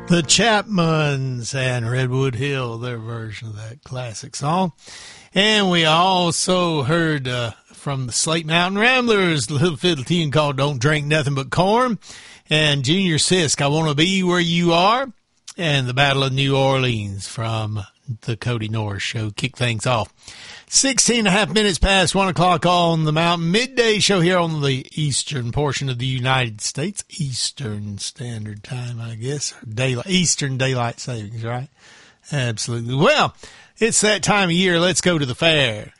The Chapmans and Redwood Hill, their version of that classic song. And we also heard from the Slate Mountain Ramblers, the little fiddle tune called Don't Drink Nothing But Corn. And Junior Sisk, I Want to Be Where You Are. And the Battle of New Orleans from the Cody Norris Show kick things off. 16 and a half minutes past 1 o'clock on the Mountain Midday Show here on the eastern portion of the United States. Eastern Standard Time, I guess. Or Eastern Daylight Savings, right? Absolutely. Well, it's that time of year. Let's go to the fair.